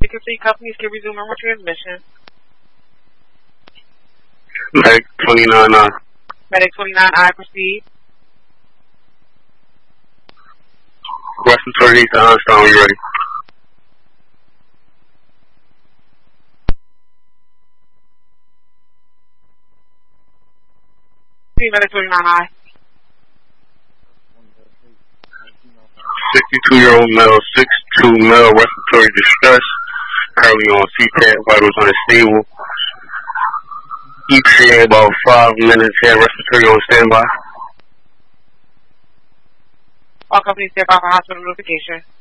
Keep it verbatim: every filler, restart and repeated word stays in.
complete. Companies can resume normal transmission. Medic twenty-nine I. Medic twenty-nine I, proceed. Respiratory to Armstrong, you ready? Medic twenty-nine I. sixty-two-year-old male, six two male, respiratory distress, currently on C PAP, vitals unstable. E P A about five minutes, had respiratory on standby. All companies stand by for hospital notification.